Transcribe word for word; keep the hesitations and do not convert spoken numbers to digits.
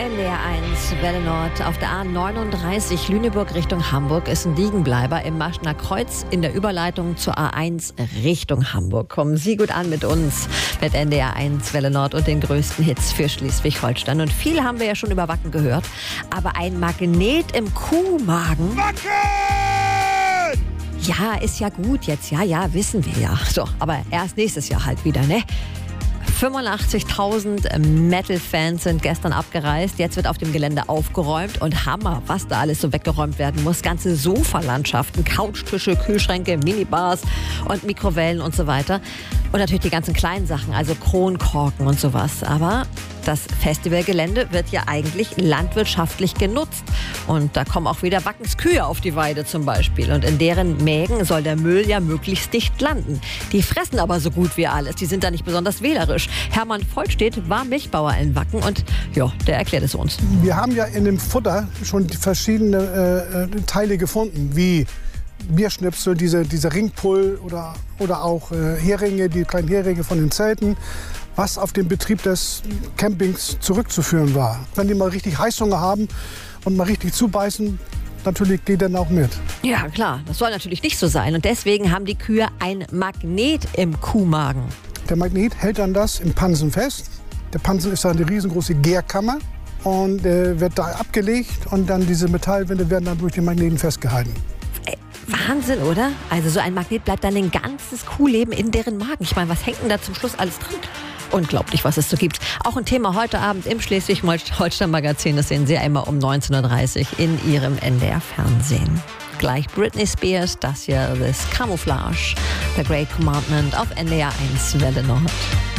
N D R eins, Welle Nord auf der A neununddreißig Lüneburg Richtung Hamburg ist ein Liegenbleiber im Maschner Kreuz in der Überleitung zur A eins Richtung Hamburg. Kommen Sie gut an mit uns, mit N D R eins, Welle Nord und den größten Hits für Schleswig-Holstein. Und viel haben wir ja schon über Wacken gehört, aber ein Magnet im Kuhmagen... Wacken! Ja, ist ja gut jetzt, ja, ja, wissen wir ja. So, aber erst nächstes Jahr halt wieder, ne? fünfundachtzigtausend Metal-Fans sind gestern abgereist. Jetzt wird auf dem Gelände aufgeräumt und Hammer, was da alles so weggeräumt werden muss. Ganze Sofalandschaften, Couchtische, Kühlschränke, Minibars und Mikrowellen und so weiter. Und natürlich die ganzen kleinen Sachen, also Kronkorken und sowas. Aber das Festivalgelände wird ja eigentlich landwirtschaftlich genutzt. Und da kommen auch wieder Wackens Kühe auf die Weide zum Beispiel. Und in deren Mägen soll der Müll ja möglichst dicht landen. Die fressen aber so gut wie alles. Die sind da nicht besonders wählerisch. Hermann Vollstedt war Milchbauer in Wacken und ja, der erklärt es uns. Wir haben ja in dem Futter schon verschiedene äh, Teile gefunden, wie Bierschnipsel, diese, diese Ringpull oder, oder auch äh, Heringe, die kleinen Heringe von den Zelten, was auf den Betrieb des Campings zurückzuführen war. Wenn die mal richtig Heißhunger haben und mal richtig zubeißen, natürlich geht dann auch mit. Ja, klar, das soll natürlich nicht so sein. Und deswegen haben die Kühe ein Magnet im Kuhmagen. Der Magnet hält dann das im Pansen fest. Der Pansen ist dann eine riesengroße Gärkammer und äh, wird da abgelegt und dann diese Metallwände werden dann durch den Magneten festgehalten. Wahnsinn, oder? Also so ein Magnet bleibt dann ein ganzes Kuhleben in deren Magen. Ich meine, was hängt denn da zum Schluss alles drin? Unglaublich, was es so gibt. Auch ein Thema heute Abend im Schleswig-Holstein-Magazin. Das sehen Sie einmal um neunzehn Uhr dreißig in Ihrem N D R-Fernsehen. Gleich Britney Spears, das hier ist Camouflage, The Great Commandment auf N D R eins, Welle Nord.